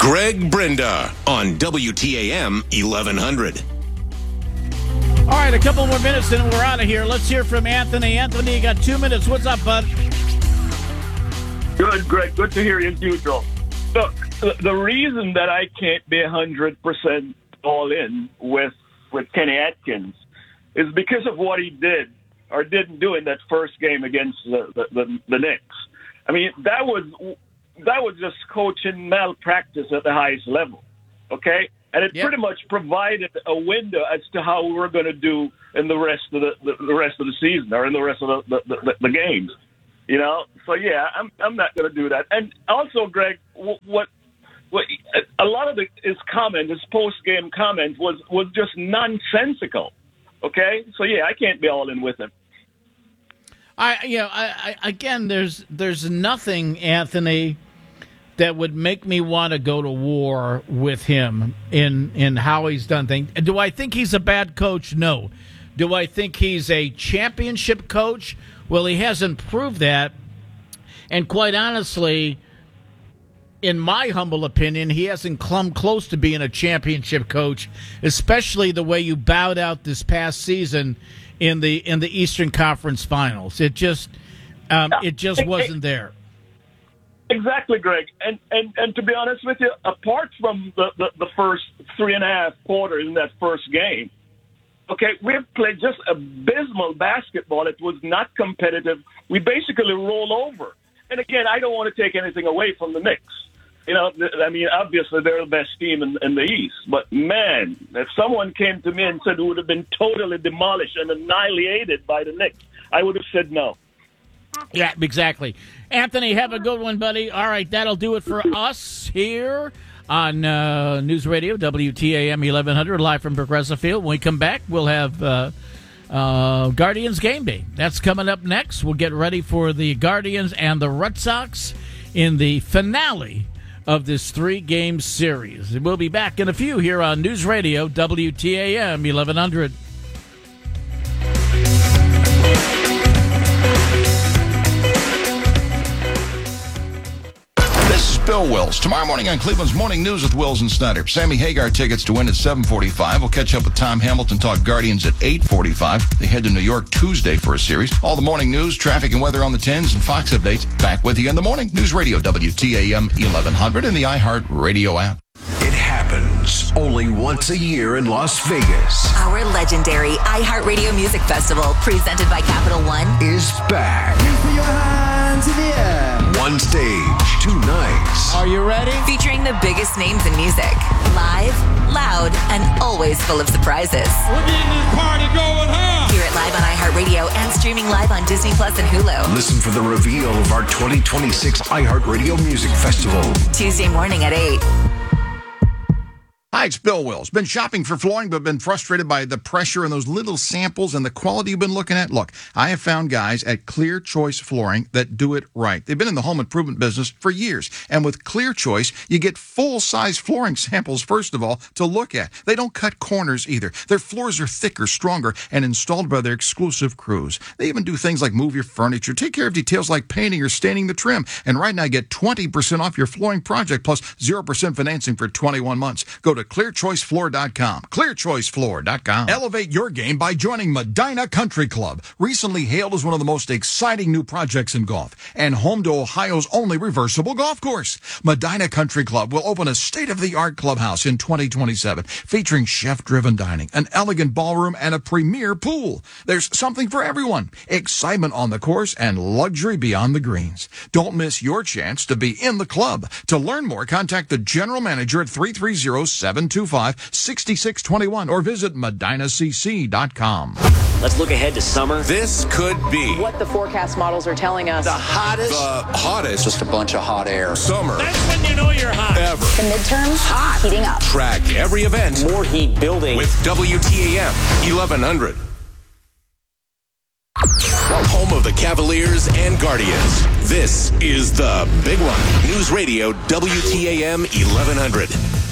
Greg Brenda on WTAM 1100. All right, a couple more minutes and we're out of here. Let's hear from Anthony. Anthony, you got 2 minutes. What's up, bud? Good, Greg. Good to hear you as usual. Look, the reason that I can't be 100% all in with Kenny Atkins is because of what he did or didn't do in that first game against the Knicks. I mean, that was just coaching malpractice at the highest level, okay? And it pretty much provided a window as to how we were going to do in the rest of the rest of the season or in the rest of the games. You know, so yeah, I'm not going to do that. And also, Greg, what a lot of his post game comment was just nonsensical. Okay, so yeah, I can't be all in with him. Again, there's nothing, Anthony, that would make me want to go to war with him in how he's done things. Do I think he's a bad coach? No. Do I think he's a championship coach? Well, he hasn't proved that. And quite honestly, in my humble opinion, he hasn't come close to being a championship coach, especially the way you bowed out this past season in the Eastern Conference Finals. It just wasn't there. Exactly, Greg. And to be honest with you, apart from the first 3.5 quarters in that first game, okay, we've played just abysmal basketball. It was not competitive. We basically roll over. And again, I don't want to take anything away from the Knicks. You know, I mean, obviously they're the best team in the East. But, man, if someone came to me and said we would have been totally demolished and annihilated by the Knicks, I would have said no. Yeah, exactly. Anthony, have a good one, buddy. All right, that'll do it for us here on News Radio, WTAM 1100, live from Progressive Field. When we come back, we'll have Guardians Game Day. That's coming up next. We'll get ready for the Guardians and the Red Sox in the finale of this 3-game series. We'll be back in a few here on News Radio, WTAM 1100. Bill Wills. Tomorrow morning on Cleveland's Morning News with Wills and Snyder. Sammy Hagar tickets to win at 7:45. We'll catch up with Tom Hamilton, talk Guardians at 8:45. They head to New York Tuesday for a series. All the morning news, traffic and weather on the 10s, and Fox updates. Back with you in the morning. News Radio, WTAM 1100 and the iHeart Radio app. It happens only once a year in Las Vegas. Our legendary iHeartRadio Music Festival, presented by Capital One, is back. Please put your hands in the air. One stage, 2 nights. Are you ready? featuring the biggest names in music. Live, loud, and always full of surprises. We're getting this party going, huh? Hear it live on iHeartRadio and streaming live on Disney Plus and Hulu. Listen for the reveal of our 2026 iHeartRadio Music Festival. Tuesday morning at 8. Hi, it's Bill Wills. Been shopping for flooring, but been frustrated by the pressure and those little samples and the quality you've been looking at? Look, I have found guys at Clear Choice Flooring that do it right. They've been in the home improvement business for years. And with Clear Choice, you get full-size flooring samples, first of all, to look at. They don't cut corners either. Their floors are thicker, stronger, and installed by their exclusive crews. They even do things like move your furniture, take care of details like painting or staining the trim. And right now, get 20% off your flooring project plus 0% financing for 21 months. Go to clearchoicefloor.com. Clearchoicefloor.com. Elevate your game by joining Medina Country Club, recently hailed as one of the most exciting new projects in golf and home to Ohio's only reversible golf course. Medina Country Club will open a state-of-the-art clubhouse in 2027, featuring chef-driven dining, an elegant ballroom, and a premier pool. There's something for everyone. Excitement on the course and luxury beyond the greens. Don't miss your chance to be in the club. To learn more, contact the general manager at 330-725-6621 or visit medinacc.com. Let's look ahead to summer. This could be what the forecast models are telling us. the hottest, just a bunch of hot air. summer That's when you know you're hot. ever. The midterms, hot, heating up. Track every event More heat building. with WTAM 1100. Home of the Cavaliers and Guardians. This is the big one. News Radio WTAM 1100.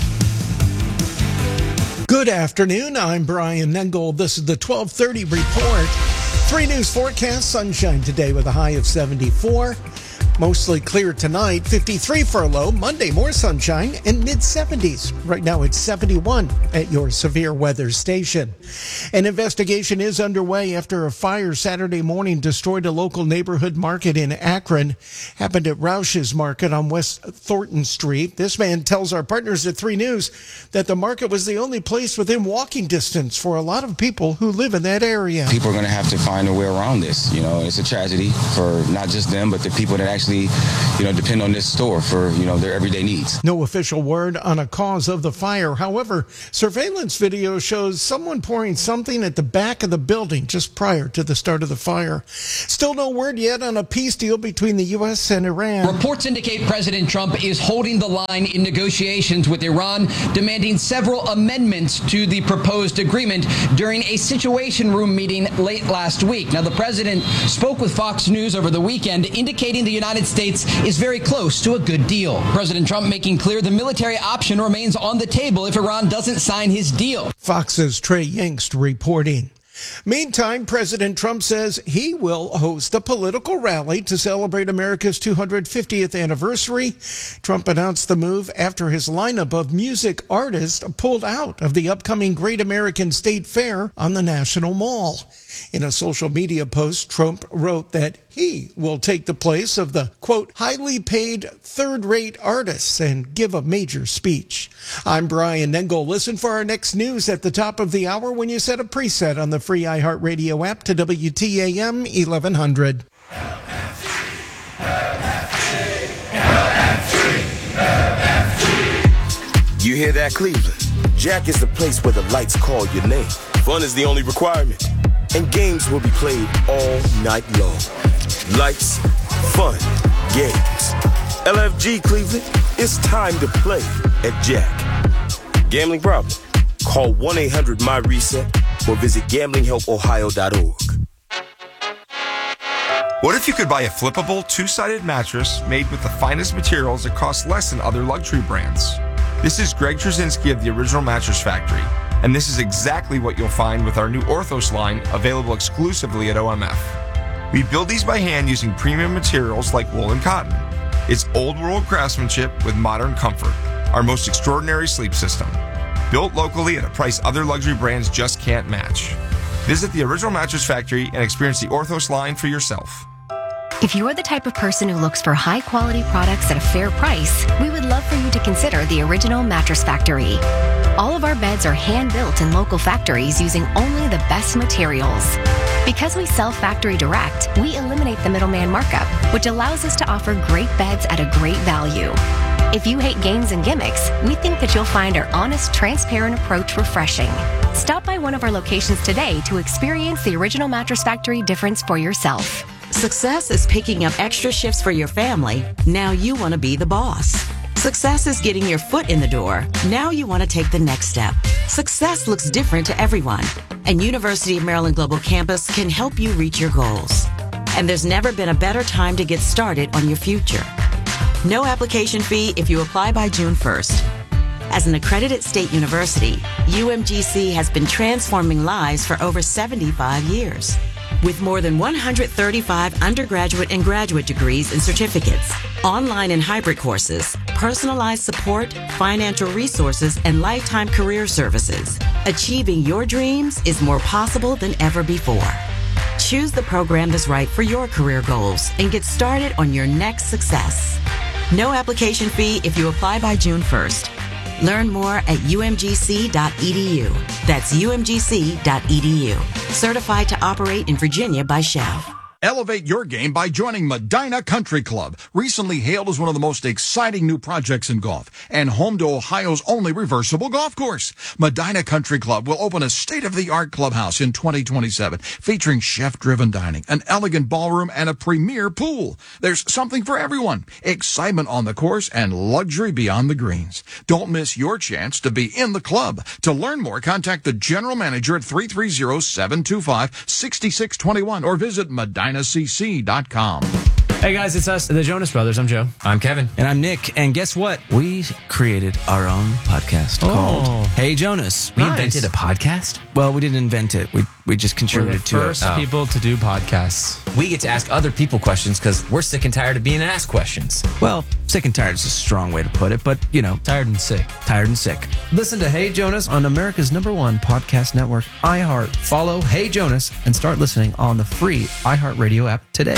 Good afternoon. I'm Brian Nengel. This is the 1230 report. 3 news forecast. Sunshine today with a high of 74. Mostly clear tonight, 53 for a low. Monday, more sunshine and mid-70s. Right now, it's 71 at your severe weather station. An investigation is underway after a fire Saturday morning destroyed a local neighborhood market in Akron. Happened at Roush's Market on West Thornton Street. This man tells our partners at 3 News that the market was the only place within walking distance for a lot of people who live in that area. People are going to have to find a way around this. You know, it's a tragedy for not just them, but the people that actually, depend on this store for, their everyday needs. No official word on a cause of the fire. However, surveillance video shows someone pouring something at the back of the building just prior to the start of the fire. Still no word yet on a peace deal between the U.S. and Iran. Reports indicate President Trump is holding the line in negotiations with Iran, demanding several amendments to the proposed agreement during a Situation Room meeting late last week. Now, the president spoke with Fox News over the weekend, indicating the United States is very close to a good deal. President Trump making clear the military option remains on the table if Iran doesn't sign his deal. Fox's Trey Yingst reporting. Meantime, President Trump says he will host a political rally to celebrate America's 250th anniversary. Trump announced the move after his lineup of music artists pulled out of the upcoming Great American State Fair on the National Mall. In a social media post, Trump wrote that he will take the place of the, quote, highly paid third-rate artists and give a major speech. I'm Brian Nengel. Listen for our next news at the top of the hour when you set a preset on the free iHeartRadio app to WTAM 1100. You hear that, Cleveland? Jack is the place where the lights call your name. Fun is the only requirement. And games will be played all night long. Lights, fun, games. LFG Cleveland, it's time to play at Jack. Gambling problem? Call 1-800-MY-RESET or visit gamblinghelpohio.org. What if you could buy a flippable, two-sided mattress made with the finest materials that cost less than other luxury brands? This is Greg Trzynski of the Original Mattress Factory, and this is exactly what you'll find with our new Orthos line, available exclusively at OMF. We build these by hand using premium materials like wool and cotton. It's old-world craftsmanship with modern comfort, our most extraordinary sleep system. Built locally at a price other luxury brands just can't match. Visit the Original Mattress Factory and experience the Orthos line for yourself. If you're the type of person who looks for high-quality products at a fair price, we would love for you to consider the Original Mattress Factory. All of our beds are hand-built in local factories using only the best materials. Because we sell factory direct, we eliminate the middleman markup, which allows us to offer great beds at a great value. If you hate games and gimmicks, we think that you'll find our honest, transparent approach refreshing. Stop by one of our locations today to experience the Original Mattress Factory difference for yourself. Success is picking up extra shifts for your family. Now you want to be the boss. Success is getting your foot in the door. Now you want to take the next step. Success looks different to everyone, and University of Maryland Global Campus can help you reach your goals. And there's never been a better time to get started on your future. No application fee if you apply by June 1st. As an accredited state university, UMGC has been transforming lives for over 75 years. With more than 135 undergraduate and graduate degrees and certificates, online and hybrid courses, personalized support, financial resources, and lifetime career services, achieving your dreams is more possible than ever before. Choose the program that's right for your career goals and get started on your next success. No application fee if you apply by June 1st. Learn more at umgc.edu. That's umgc.edu. Certified to operate in Virginia by Shell. Elevate your game by joining Medina Country Club, recently hailed as one of the most exciting new projects in golf and home to Ohio's only reversible golf course. Medina Country Club will open a state-of-the-art clubhouse in 2027, featuring chef-driven dining, an elegant ballroom, and a premier pool. There's something for everyone, excitement on the course and luxury beyond the greens. Don't miss your chance to be in the club. To learn more, contact the general manager at 330-725-6621 or visit medinacc.com. Hey guys, it's us, the Jonas Brothers. I'm Joe. I'm Kevin. And I'm Nick. And guess what? We created our own podcast called Hey Jonas. We invented a podcast? Well, we didn't invent it. We just contributed to it. We're the first people to do podcasts. We get to ask other people questions because we're sick and tired of being asked questions. Well, sick and tired is a strong way to put it, but, you know. Tired and sick. Tired and sick. Listen to Hey Jonas on America's #1 podcast network, iHeart. Follow Hey Jonas and start listening on the free iHeartRadio app today.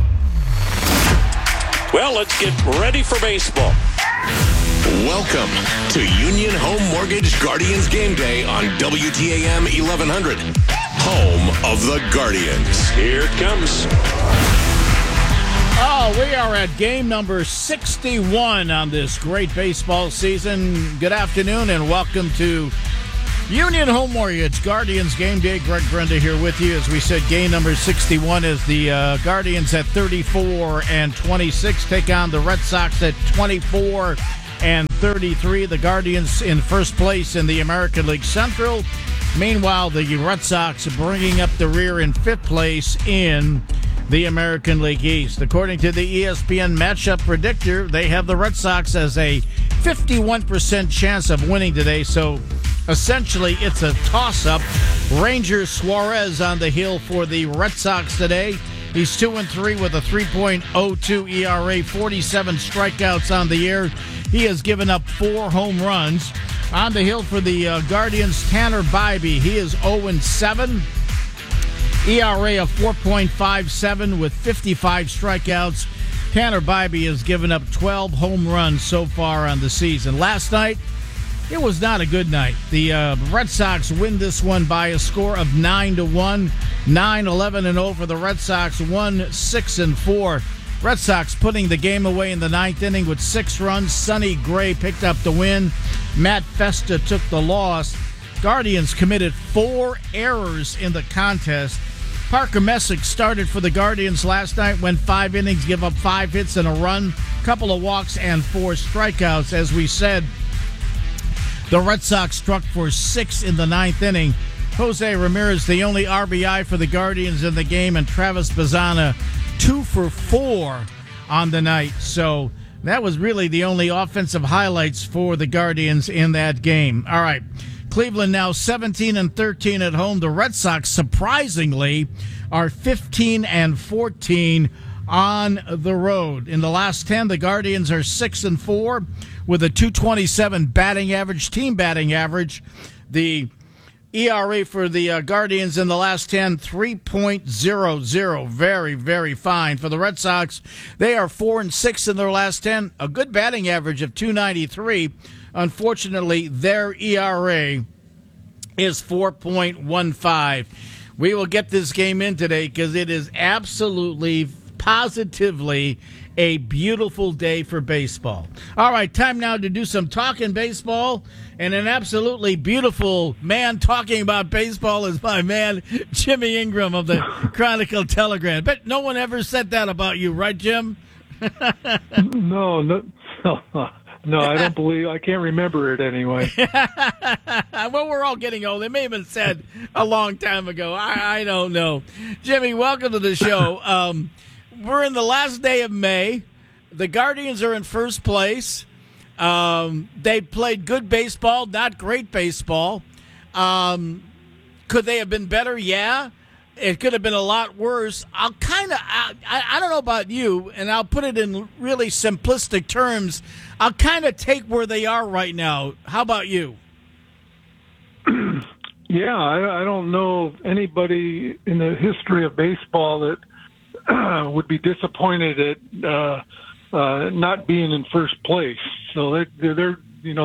Well, let's get ready for baseball. Welcome to Union Home Mortgage Guardians Game Day on WTAM 1100. Home of the Guardians. Here it comes. Oh, we are at game number 61 on this great baseball season. Good afternoon and welcome to Union Home Mortgage Guardians Game Day. Greg Brenda here with you. As we said, game number 61 is the Guardians at 34-26 take on the Red Sox at 24-33. The Guardians in first place in the American League Central. Meanwhile, the Red Sox bringing up the rear in fifth place in the American League East. According to the ESPN matchup predictor, they have the Red Sox as a 51% chance of winning today. So essentially, it's a toss-up. Ranger Suarez on the hill for the Red Sox today. He's 2-3 with a 3.02 ERA, 47 strikeouts on the year. He has given up 4 home runs. On the hill for the Guardians, Tanner Bybee. He is 0-7. ERA of 4.57 with 55 strikeouts. Tanner Bybee has given up 12 home runs so far on the season. Last night, it was not a good night. The Red Sox win this one by a score of 9-1. 9-11-0 for the Red Sox, 1-6-4. Red Sox putting the game away in the ninth inning with 6 runs. Sonny Gray picked up the win. Matt Festa took the loss. Guardians committed 4 errors in the contest. Parker Messick started for the Guardians last night, went 5 innings, give up 5 hits and a run, couple of walks and 4 strikeouts. As we said, the Red Sox struck for 6 in the ninth inning. Jose Ramirez, the only RBI for the Guardians in the game, and Travis Bazzana, 2 for 4 on the night. So that was really the only offensive highlights for the Guardians in that game. All right, Cleveland now 17-13 at home. The Red Sox, surprisingly, are 15-14 on the road. In the last 10, the Guardians are 6-4 with a .227 batting average, team batting average. The ERA for the Guardians in the last 10, 3.00. Very, very fine. For the Red Sox, they are 4-6 in their last 10. A good batting average of .293. Unfortunately, their ERA is 4.15. We will get this game in today because it is absolutely, positively a beautiful day for baseball. All right, time now to do some talking baseball. And an absolutely beautiful man talking about baseball is my man, Jimmy Ingram of the Chronicle Telegram. But no one ever said that about you, right, Jim? No, I don't believe. I can't remember it anyway. Well, we're all getting old. It may have been said a long time ago. I don't know. Jimmy, welcome to the show. We're in the last day of May. The Guardians are in first place. They played good baseball, not great baseball. Could they have been better? Yeah. It could have been a lot worse. I don't know about you, and I'll put it in really simplistic terms. I'll kind of take where they are right now. How about you? Yeah, I don't know anybody in the history of baseball that would be disappointed at not being in first place. So they're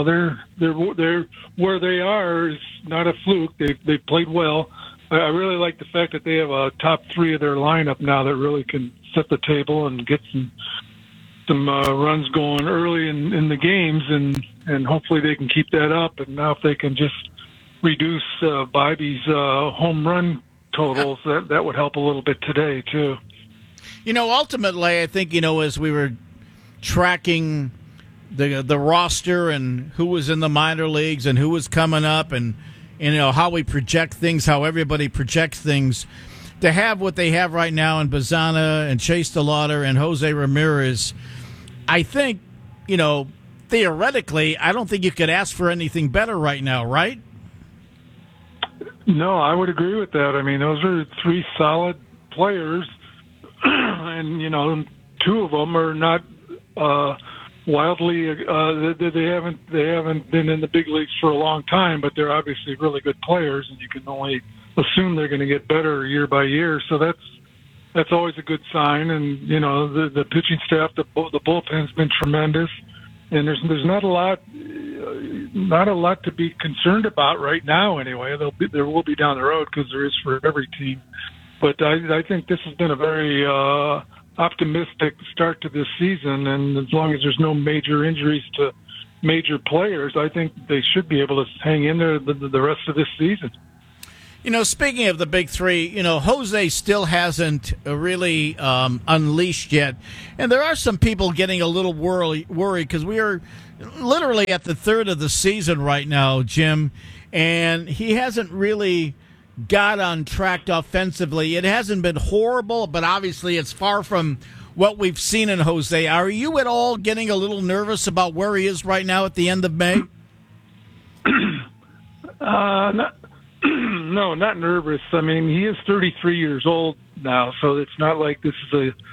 where they are is not a fluke. They played well. I really like the fact that they have a top 3 of their lineup now that really can set the table and get some runs going early in the games, and hopefully they can keep that up. And now if they can just reduce Bybee's home run totals, that would help a little bit today too. Ultimately, I think, as we were tracking the roster and who was in the minor leagues and who was coming up and how we project things, how everybody projects things, to have what they have right now in Bazana and Chase DeLauder and Jose Ramirez, I think, theoretically, I don't think you could ask for anything better right now, right? No, I would agree with that. I mean, those are three solid players, and two of them are not wildly. They haven't been in the big leagues for a long time, but they're obviously really good players, and you can only assume they're going to get better year by year. So that's always a good sign. And the pitching staff, the bullpen's been tremendous, and there's not a lot to be concerned about right now. Anyway, there will be down the road because there is for every team. But I think this has been a very optimistic start to this season, and as long as there's no major injuries to major players, I think they should be able to hang in there the rest of this season. Speaking of the big three, Jose still hasn't really unleashed yet. And there are some people getting a little worried because we are literally at the third of the season right now, Jim, and he hasn't really got on track offensively. It hasn't been horrible, but obviously it's far from what we've seen in Jose. Are you at all getting a little nervous about where he is right now at the end of May? No, not nervous. I mean, he is 33 years old now, so it's not like this is a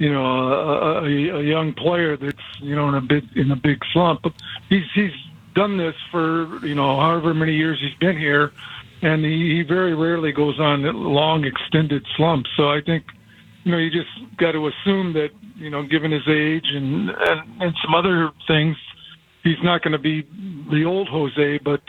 young player that's in a big slump. He's done this for however many years he's been here, and he very rarely goes on long extended slumps. So I think you just got to assume that given his age and some other things, he's not going to be the old Jose, but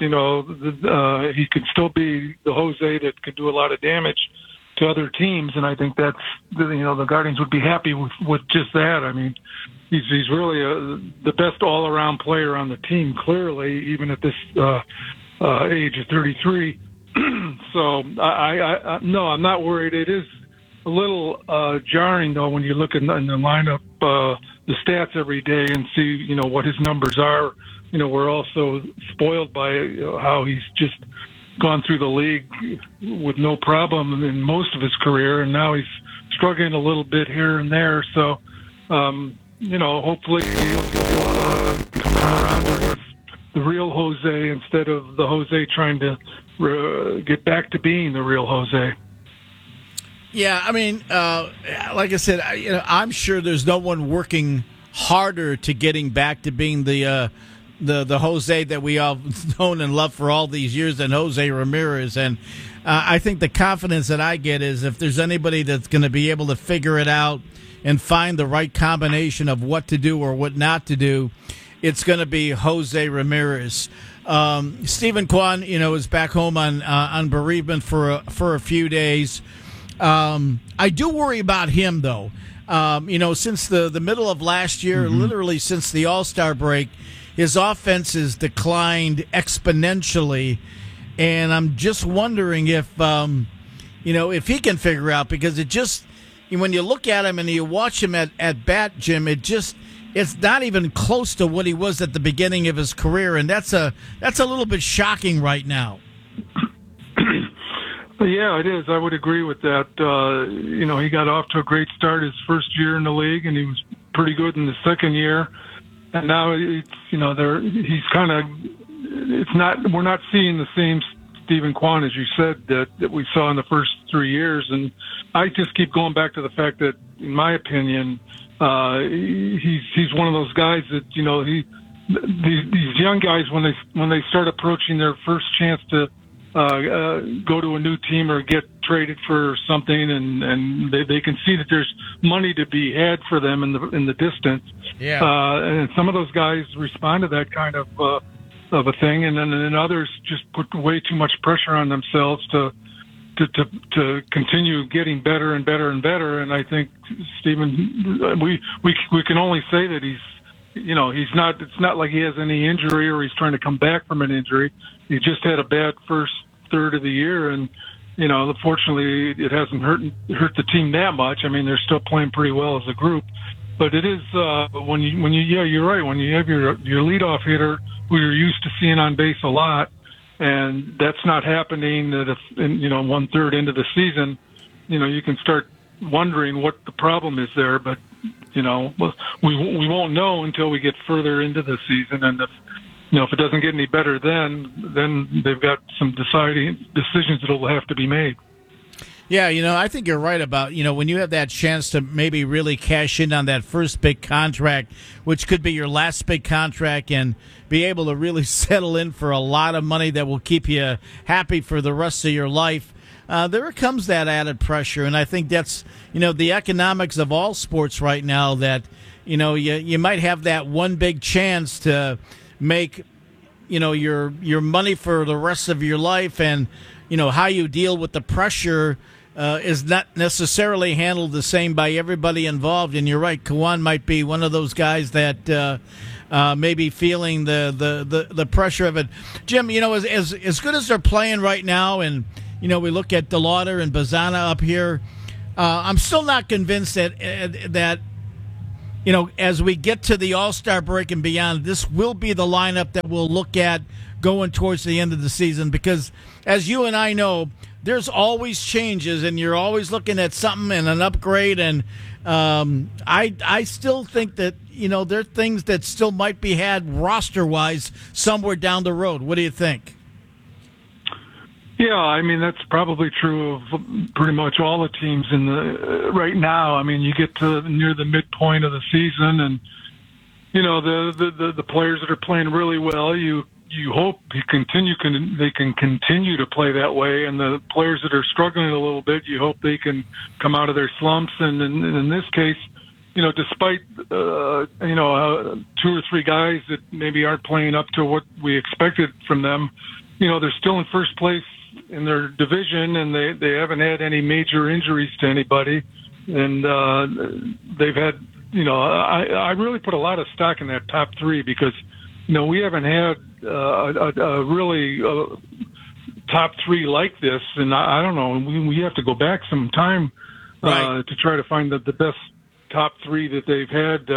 he could still be the Jose that could do a lot of damage to other teams, and I think that's the Guardians would be happy with just that. I mean, he's really the best all-around player on the team, clearly, even at this age of 33. So no, I'm not worried. It is a little jarring though when you look in the lineup. The stats every day and see, what his numbers are. We're also spoiled by how he's just gone through the league with no problem in most of his career, and now he's struggling a little bit here and there. So, hopefully he'll come around to the real Jose instead of the Jose trying to get back to being the real Jose. Yeah, I mean, like I said, I'm sure there's no one working harder to getting back to being the Jose that we all known and loved for all these years than Jose Ramirez. And I think the confidence that I get is if there's anybody that's going to be able to figure it out and find the right combination of what to do or what not to do, it's going to be Jose Ramirez. Stephen Kwan, is back home on bereavement for a few days. I do worry about him, though. Since the middle of last year, literally since the All-Star break, his offense has declined exponentially, and I'm just wondering if he can figure out, because it just, when you look at him and you watch him at bat, Jim, it's not even close to what he was at the beginning of his career, and that's a little bit shocking right now. Yeah, it is. I would agree with that. He got off to a great start his first year in the league, and he was pretty good in the second year. And now he's kind of. We're not seeing the same Stephen Kwan, as you said, that we saw in the first 3 years. And I just keep going back to the fact that, in my opinion, he's one of those guys that these young guys when they start approaching their first chance to go to a new team or get traded for something, and they can see that there's money to be had for them in the distance. Yeah. And some of those guys respond to that kind of a thing, and then others just put way too much pressure on themselves to continue getting better and better and better. And I think Stephen, we can only say that he's not. It's not like he has any injury or he's trying to come back from an injury. He just had a bad first third of the year, and fortunately, it hasn't hurt the team that much. I mean, they're still playing pretty well as a group, but it is when you're right. When you have your leadoff hitter who you're used to seeing on base a lot, and that's not happening in 1/3 into the season, you can start wondering what the problem is there. But we won't know until we get further into the season, and if it doesn't get any better, then they've got some decisions that will have to be made. Yeah, I think you're right about, when you have that chance to maybe really cash in on that first big contract, which could be your last big contract, and be able to really settle in for a lot of money that will keep you happy for the rest of your life. There comes that added pressure, and I think that's, the economics of all sports right now, that, you might have that one big chance to make, your money for the rest of your life, and, how you deal with the pressure is not necessarily handled the same by everybody involved. And you're right, Kawan might be one of those guys that may be feeling the pressure of it. Jim, as good as they're playing right now, and we look at DeLauder and Bazana up here, I'm still not convinced that as we get to the All-Star break and beyond, this will be the lineup that we'll look at going towards the end of the season, because as you and I know, there's always changes, and you're always looking at something and an upgrade. And I still think that, there are things that still might be had roster-wise somewhere down the road. What do you think? Yeah, I mean, that's probably true of pretty much all the teams in the right now. I mean, you get to near the midpoint of the season, and the players that are playing really well, you hope they can continue to play that way, and the players that are struggling a little bit, you hope they can come out of their slumps. And in this case, despite 2 or 3 guys that maybe aren't playing up to what we expected from them, they're still in first place in their division, and they haven't had any major injuries to anybody, and they've had, I really put a lot of stock in that top 3, because we haven't had a really top 3 like this, and I don't know, we have to go back some time to try to find the best top 3 that they've had,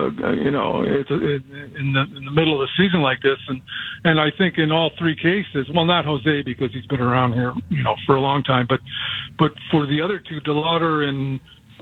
in the middle of the season like this. And I think in all 3 cases, well, not Jose, because he's been around here, for a long time, but for the other 2, DeLauder and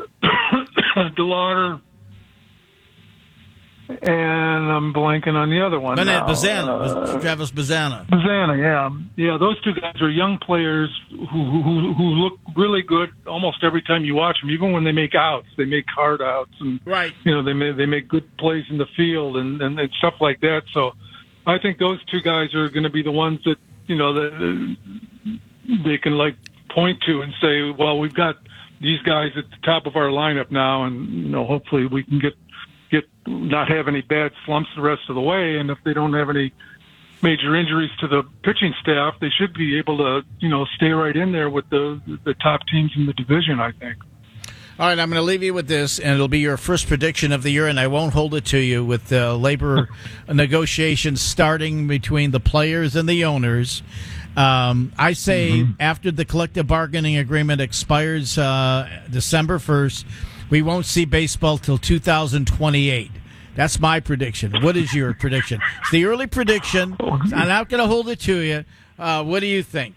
I'm blanking on the other one. Bazana, Travis Bazana. Bazana, yeah. Those 2 guys are young players who look really good almost every time you watch them. Even when they make outs, they make hard outs, and right. They make good plays in the field and stuff like that. So I think those 2 guys are going to be the ones that that they can point to and say, well, we've got these guys at the top of our lineup now, and hopefully we can get not have any bad slumps the rest of the way. And if they don't have any major injuries to the pitching staff, they should be able to, stay right in there with the top teams in the division, I think. All right, I'm going to leave you with this, and it'll be your first prediction of the year, and I won't hold it to you, with the labor negotiations starting between the players and the owners. I say after the collective bargaining agreement expires December 1st, we won't see baseball till 2028. That's my prediction. What is your prediction? It's the early prediction. I'm not going to hold it to you. What do you think?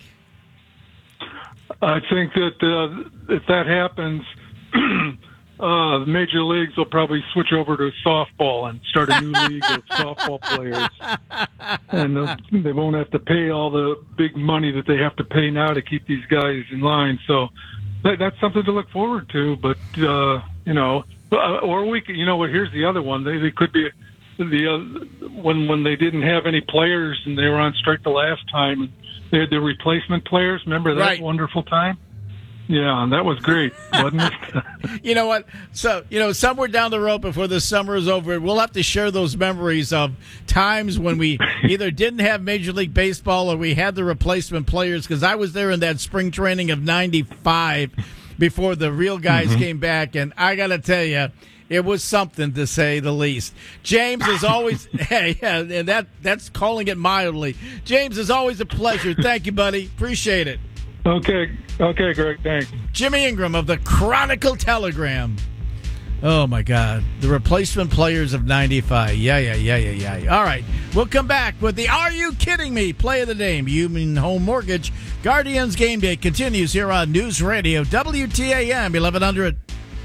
I think that if that happens, the major leagues will probably switch over to softball and start a new league of softball players. And they won't have to pay all the big money that they have to pay now to keep these guys in line. So that's something to look forward to. But, or we could, here's the other one. They could be when they didn't have any players and they were on strike the last time, and they had the replacement players. Remember that wonderful time? Yeah, and that was great, wasn't it? You know what? So, somewhere down the road before the summer is over, we'll have to share those memories of times when we either didn't have Major League Baseball or we had the replacement players, because I was there in that spring training of 95 before the real guys came back, and I got to tell you, it was something, to say the least. James, is always, and that's calling it mildly. James, is always a pleasure. Thank you, buddy. Appreciate it. Okay, Greg, thanks. Jimmy Ingram of the Chronicle Telegram. Oh, my God. The replacement players of 95. Yeah. All right. We'll come back with the Are You Kidding Me? Play of the day. Union Home Mortgage Guardians Game Day continues here on News Radio WTAM 1100.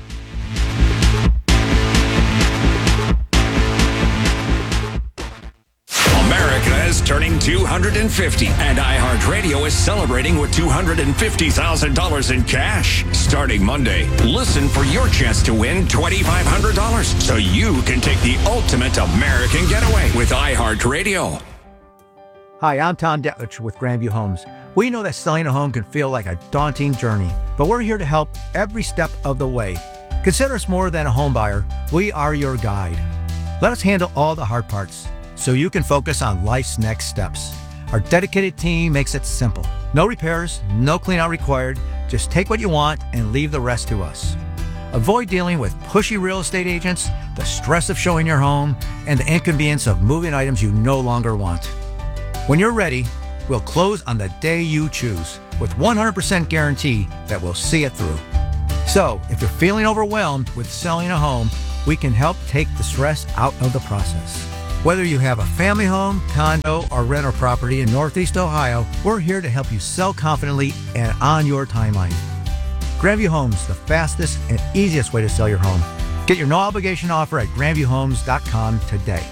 America is turning 250, and iHeartRadio is celebrating with $250,000 in cash. Starting Monday, listen for your chance to win $2,500 so you can take the ultimate American getaway with iHeartRadio. Hi, I'm Tom Detlich with Grandview Homes. We know that selling a home can feel like a daunting journey, but we're here to help every step of the way. Consider us more than a home buyer. We are your guide. Let us handle all the hard parts, so you can focus on life's next steps. Our dedicated team makes it simple. No repairs, no clean-out required. Just take what you want and leave the rest to us. Avoid dealing with pushy real estate agents, the stress of showing your home, and the inconvenience of moving items you no longer want. When you're ready, we'll close on the day you choose with 100% guarantee that we'll see it through. So, if you're feeling overwhelmed with selling a home, we can help take the stress out of the process. Whether you have a family home, condo, or rental property in Northeast Ohio, we're here to help you sell confidently and on your timeline. Grandview Homes, the fastest and easiest way to sell your home. Get your no-obligation offer at grandviewhomes.com today.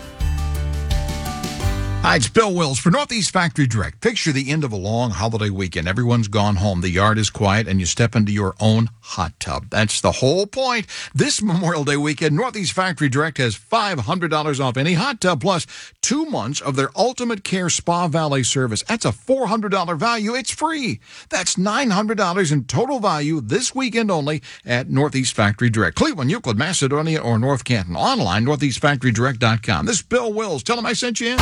Hi, it's Bill Wills for Northeast Factory Direct. Picture the end of a long holiday weekend. Everyone's gone home. The yard is quiet, and you step into your own hot tub. That's the whole point. This Memorial Day weekend, Northeast Factory Direct has $500 off any hot tub, plus 2 months of their Ultimate Care Spa Valet service. That's a $400 value. It's free. That's $900 in total value this weekend only at Northeast Factory Direct. Cleveland, Euclid, Macedonia, or North Canton. Online, northeastfactorydirect.com. This is Bill Wills. Tell him I sent you in.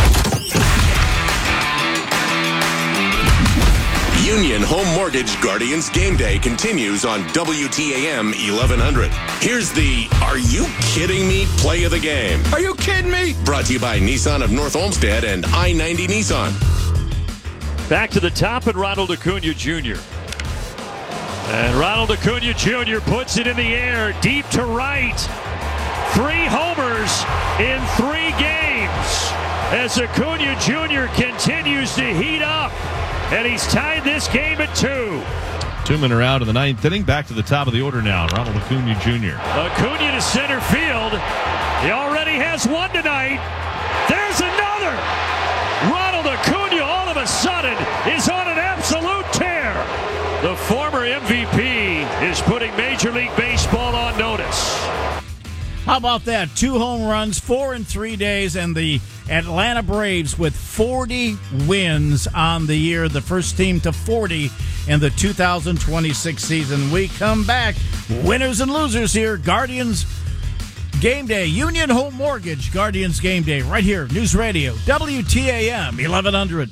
Union Home Mortgage Guardians Game Day continues on WTAM 1100. Here's the Are You Kidding Me? Play of the game. Are you kidding me? Brought to you by Nissan of North Olmsted and I-90 Nissan. Back to the top and Ronald Acuna Jr. And Ronald Acuna Jr. puts it in the air, deep to right. 3 homers in 3 games as Acuna Jr. continues to heat up. And he's tied this game at 2. 2 men are out in the 9th inning. Back to the top of the order now. Ronald Acuna Jr. Acuna to center field. He already has 1 tonight. There's another. Ronald Acuna all of a sudden is on an absolute tear. The former MVP is putting Major League Baseball on notice. How about that? 2 home runs, 4 in 3 days, and the Atlanta Braves with 40 wins on the year, the first team to 40 in the 2026 season. We come back, winners and losers here. Guardians Game Day, Union Home Mortgage Guardians Game Day, right here, News Radio, WTAM 1100.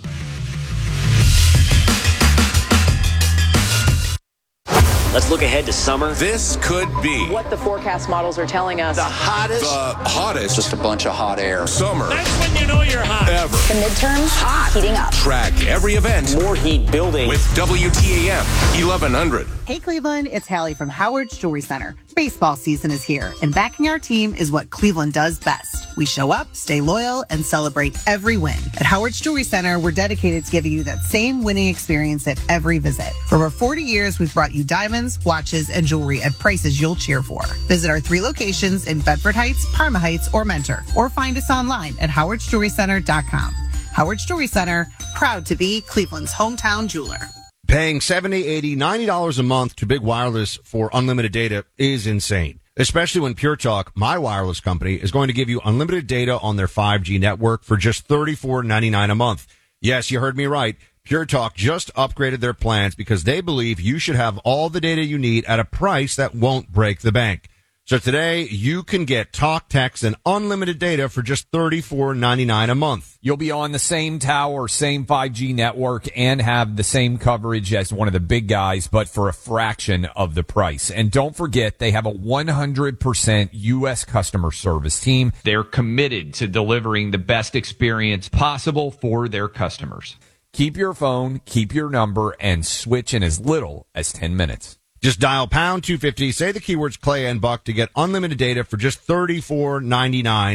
Let's look ahead to summer. This could be What the forecast models are telling us. the hottest Just a bunch of hot air. summer That's when you know you're hot. ever. The midterms heating up. Track every event More heat building. with WTAM 1100. Hey Cleveland, it's Hallie from Howard's Jewelry Center. Baseball season is here, and backing our team is what Cleveland does best. We show up, stay loyal, and celebrate every win. At Howard's Jewelry Center, we're dedicated to giving you that same winning experience at every visit. For over 40 years, we've brought you diamonds, watches, and jewelry at prices you'll cheer for. Visit our 3 locations in Bedford Heights, Parma Heights, or Mentor, or find us online at howardsjewelrycenter.com. Howard's Jewelry Center, proud to be Cleveland's hometown jeweler. Paying $70, $80, $90 a month to Big Wireless for unlimited data is insane, especially when Pure Talk, my wireless company, is going to give you unlimited data on their 5G network for just $34.99 a month. Yes, you heard me right. Pure Talk just upgraded their plans because they believe you should have all the data you need at a price that won't break the bank. So today, you can get talk, text, and unlimited data for just $34.99 a month. You'll be on the same tower, same 5G network, and have the same coverage as one of the big guys, but for a fraction of the price. And don't forget, they have a 100% U.S. customer service team. They're committed to delivering the best experience possible for their customers. Keep your phone, keep your number, and switch in as little as 10 minutes. Just dial pound 250, say the keywords Clay and Buck to get unlimited data for just $34.99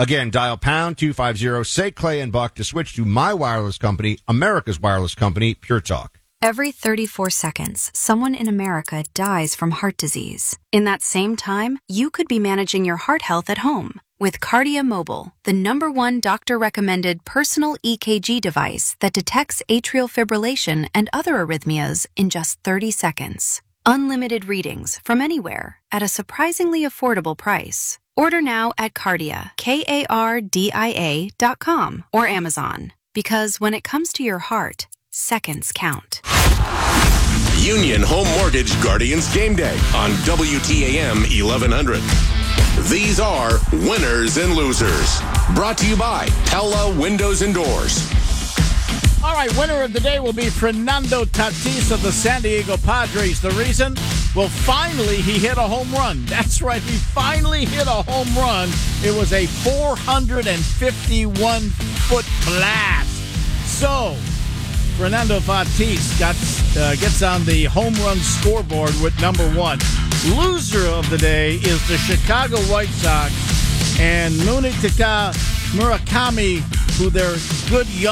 Again, dial pound 250, say Clay and Buck to switch to my wireless company, America's wireless company, Pure Talk. Every 34 seconds, someone in America dies from heart disease. In that same time, you could be managing your heart health at home with Cardia Mobile, the #1 doctor-recommended personal EKG device that detects atrial fibrillation and other arrhythmias in just 30 seconds. Unlimited readings from anywhere at a surprisingly affordable price. Order now at Cardia, KARDIA.com or Amazon. Because when it comes to your heart, seconds count. Union Home Mortgage Guardians Game Day on WTAM 1100. These are winners and losers. Brought to you by Pella Windows and Doors. All right, winner of the day will be Fernando Tatis of the San Diego Padres. The reason? Well, finally he hit a home run. That's right, he finally hit a home run. It was a 451-foot blast. So, Fernando Tatis gets on the home run scoreboard with #1. Loser of the day is the Chicago White Sox and Munetaka Murakami, who they're good young